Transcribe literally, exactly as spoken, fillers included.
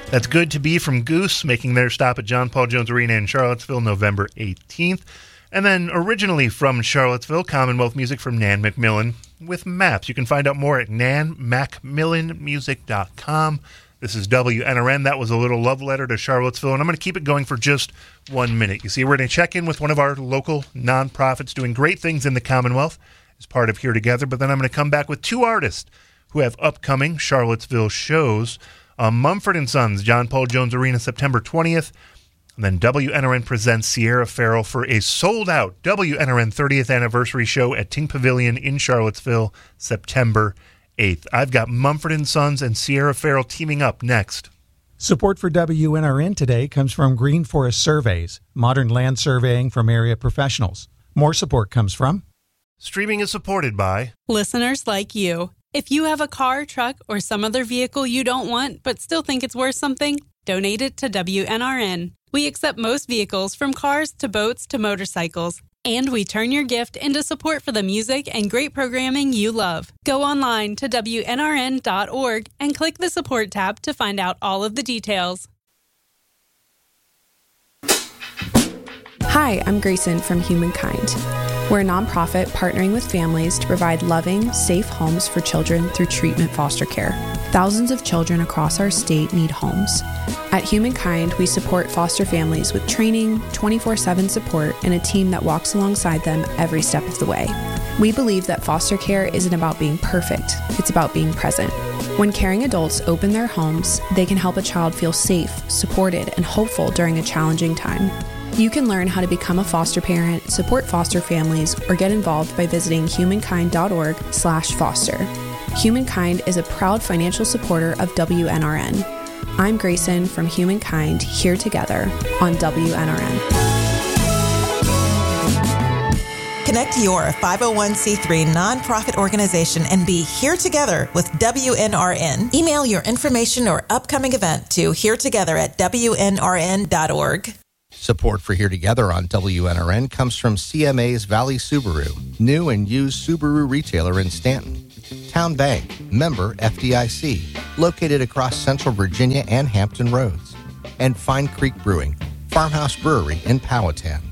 That's Good to Be from Goose, making their stop at John Paul Jones Arena in Charlottesville November eighteenth. And then originally from Charlottesville, Commonwealth music from Nan McMillan with Maps. You can find out more at nan macmillan music dot com. This is W N R N. That was a little love letter to Charlottesville, and I'm going to keep it going for just one minute. You see, we're going to check in with one of our local nonprofits doing great things in the Commonwealth as part of Here Together, but then I'm going to come back with two artists who have upcoming Charlottesville shows. Uh, Mumford and Sons, John Paul Jones Arena, September twentieth. And then W N R N presents Sierra Farrell for a sold-out W N R N thirtieth anniversary show at Ting Pavilion in Charlottesville, September eighth. I've got Mumford and Sons and Sierra Farrell teaming up next. Support for W N R N today comes from Green Forest Surveys, modern land surveying from area professionals. More support comes from... Streaming is supported by... listeners like you. If you have a car, truck, or some other vehicle you don't want but still think it's worth something, donate it to W N R N. We accept most vehicles, from cars to boats to motorcycles, and we turn your gift into support for the music and great programming you love. Go online to W N R N dot org and click the support tab to find out all of the details. Hi, I'm Grayson from Humankind. We're a nonprofit partnering with families to provide loving, safe homes for children through treatment foster care. Thousands of children across our state need homes. At Humankind, we support foster families with training, twenty-four seven support, and a team that walks alongside them every step of the way. We believe that foster care isn't about being perfect, it's about being present. When caring adults open their homes, they can help a child feel safe, supported, and hopeful during a challenging time. You can learn how to become a foster parent, support foster families, or get involved by visiting humankind dot org slash foster. Humankind is a proud financial supporter of W N R N. I'm Grayson from Humankind, here together on W N R N. Connect your five oh one c three nonprofit organization and be here together with W N R N. Email your information or upcoming event to here together at W N R N dot org. Support for Here Together on W N R N comes from C M A's Valley Subaru, new and used Subaru retailer in Stanton. Town Bank, member F D I C, located across Central Virginia and Hampton Roads. And Fine Creek Brewing, Farmhouse Brewery in Powhatan.